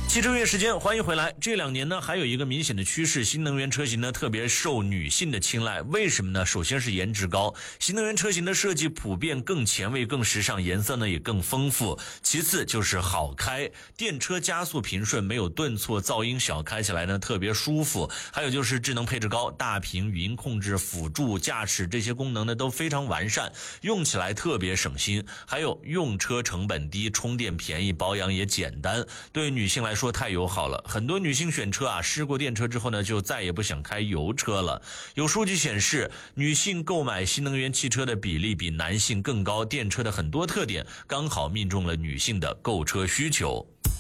汽车月时间，欢迎回来。这2年呢，还有一个明显的趋势，新能源车型呢特别受女性的青睐。为什么呢？首先是颜值高，新能源车型的设计普遍更前卫、更时尚，颜色呢也更丰富。其次就是好开，电车加速平顺，没有顿挫、噪音小，开起来呢特别舒服。还有就是智能配置高，大屏、语音控制、辅助驾驶这些功能呢都非常完善，用起来特别省心。还有用车成本低，充电便宜，保养也简单，对女性来说太友好了。很多女性选车啊，试过电车之后呢，就再也不想开油车了。有数据显示，女性购买新能源汽车的比例比男性更高，电车的很多特点刚好命中了女性的购车需求。